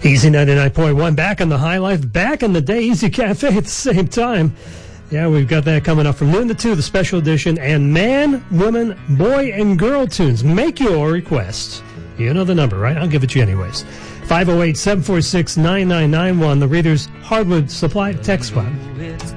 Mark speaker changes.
Speaker 1: Easy 99.1, back on the High Life, back in the day, Easy Cafe at the same time. Yeah, we've got that coming up from noon to 2, the special edition, and man, woman, boy, and girl tunes. Make your requests. You know the number, right? I'll give it to you anyways. 508-746-9991, the Reader's Hardwood Supply text spot.